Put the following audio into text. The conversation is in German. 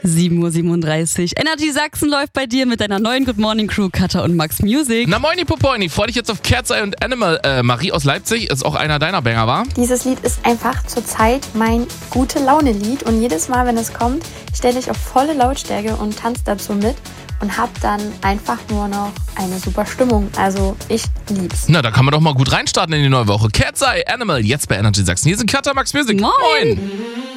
7:37 Uhr. Energy Sachsen läuft bei dir mit deiner neuen Good Morning Crew, Katha und Max Music. Na moini Popoini, freu dich jetzt auf Cat's Eye und Animal. Marie aus Leipzig ist auch einer deiner Banger, wa? Dieses Lied ist einfach zurzeit mein Gute-Laune-Lied und jedes Mal, wenn es kommt, stelle ich auf volle Lautstärke und tanze dazu mit und habe dann einfach nur noch eine super Stimmung. Also ich lieb's. Na, da kann man doch mal gut reinstarten in die neue Woche. Cat's Eye, Animal, jetzt bei Energy Sachsen. Hier sind Katha, Max Music. Moin.